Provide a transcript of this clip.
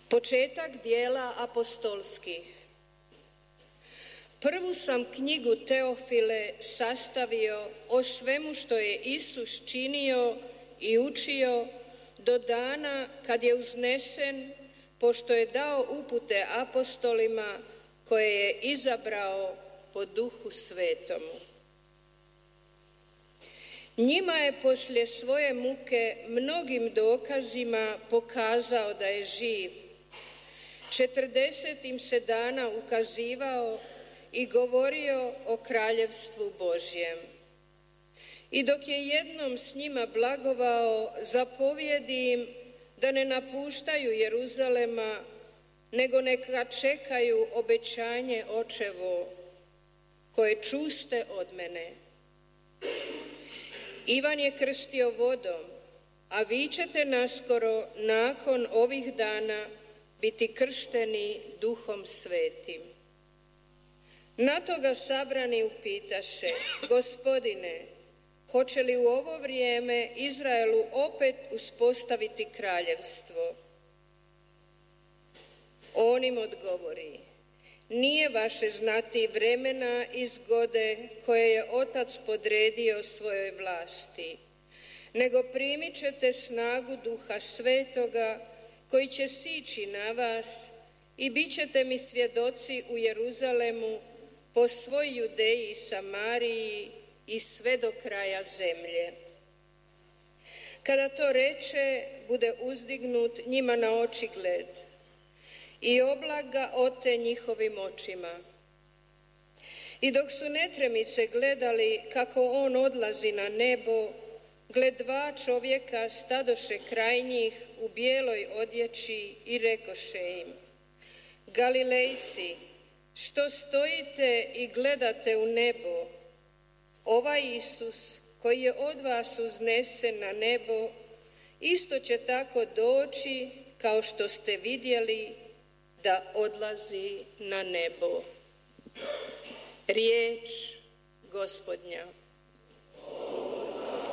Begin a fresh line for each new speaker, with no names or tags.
Početak dijela apostolskih. Prvu sam knjigu Teofile sastavio o svemu što je Isus činio i učio do dana kad je uznesen, pošto je dao upute apostolima koje je izabrao po Duhu Svetomu. Njima je poslije svoje muke mnogim dokazima pokazao da je živ. 40 im se dana ukazivao i govorio o kraljevstvu Božjem. I dok je jednom s njima blagovao, zapovjedi im da ne napuštaju Jeruzalema, nego neka čekaju obećanje Očevo, koje čuste od mene. Ivan je krstio vodom, a vi ćete naskoro nakon ovih dana biti kršteni Duhom Svetim. Na to ga sabrani upitaše: Gospodine, hoće li u ovo vrijeme Izraelu opet uspostaviti kraljevstvo? On im odgovori: nije vaše znati vremena i zgode koje je Otac podredio svojoj vlasti, nego primit ćete snagu Duha Svetoga koji će sići na vas i bit ćete mi svjedoci u Jeruzalemu, po svoj Judeji i Samariji i sve do kraja zemlje. Kada to reče, bude uzdignut njima na očigled i oblak ga ote njihovim očima. I dok su netremice gledali kako on odlazi na nebo, gle, dva čovjeka stadoše kraj njih u bijeloj odjeći i rekoše im: Galilejci, što stojite i gledate u nebo? Ovaj Isus koji je od vas uznesen na nebo, isto će tako doći kao što ste vidjeli da odlazi na nebo. Riječ Gospodnja.